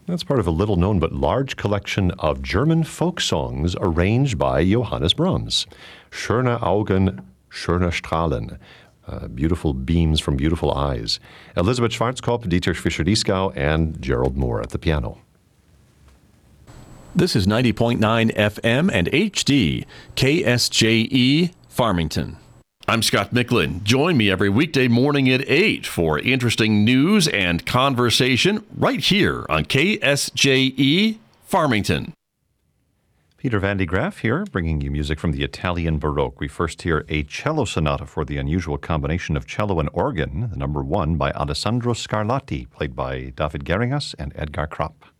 That's part of a little-known but large collection of German folk songs arranged by Johannes Brahms. Schöne Augen, schöne Strahlen. Beautiful beams from beautiful eyes. Elizabeth Schwarzkopf, Dietrich Fischer-Dieskau, and Gerald Moore at the piano. This is 90.9 FM and HD, KSJE, Farmington. I'm Scott Micklin. Join me every weekday morning at 8 for interesting news and conversation right here on KSJE, Farmington. Peter Van de Graaff here, bringing you music from the Italian Baroque. We first hear a cello sonata for the unusual combination of cello and organ, the number 1 by Alessandro Scarlatti, played by David Geringas and Edgar Kropp.